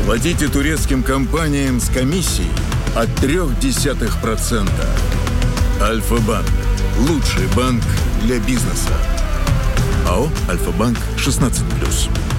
Платите турецким компаниям с комиссией от 0,3%. Альфа-банк. Лучший банк для бизнеса. АО «Альфа-банк» 16+.